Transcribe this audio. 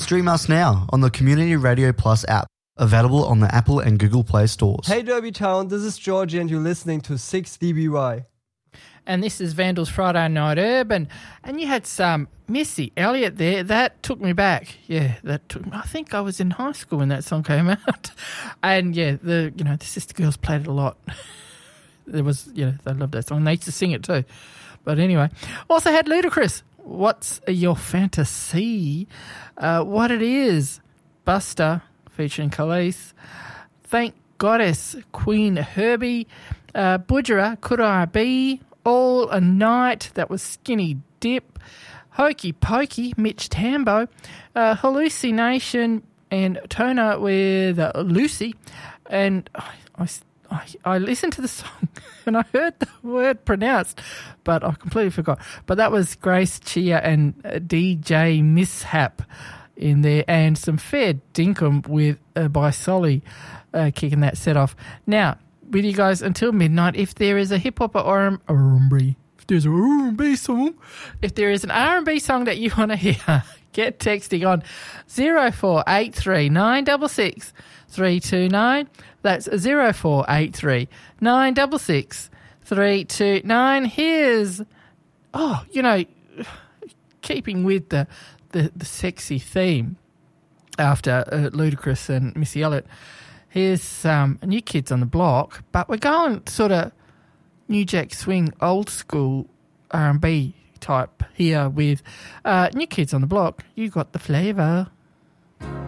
Stream us now on the Community Radio Plus app, available on the Apple and Google Play stores. Hey Derby Town, this is Georgie and you're listening to 6DBY. And this is Vandals Friday Night Urban. And you had some Missy Elliott there. That took me back. Yeah, that took me. I think I was in high school when that song came out. And yeah, the Sister Girls played it a lot. There was, they loved that song. They used to sing it too. But anyway, also had Ludacris. What's your fantasy? What it is. Buster featuring Khalees. Thank Goddess, Queen Herbie. Budgerah, Could I Be? All a Night, that was Skinny Dip. Hokey Pokey, Mitch Tambo. Hallucination and Toner with Lucy. And I listened to the song and I heard the word pronounced, but I completely forgot. But that was Grace Chia and DJ Mishap in there, and some fair dinkum with by Solly kicking that set off. Now, with you guys until midnight. If there is a hip-hop or R&B, if there's an R&B song, if there is an R&B song that you want to hear, get texting on 0483 966 329. That's 0483 966 329. Here's, keeping with the sexy theme after Ludacris and Missy Elliott, here's New Kids on the Block, but we're going sort of New Jack Swing, old school R&B type here with New Kids on the Block. You got the flavour.